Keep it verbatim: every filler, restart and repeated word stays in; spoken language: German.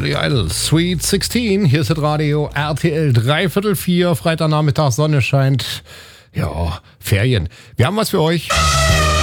Billy Idol, Sweet sechzehn. Hier ist das Radio R T L dreiviertel vier, Freitagnachmittag, Sonne scheint. Ja, Ferien. Wir haben was für euch.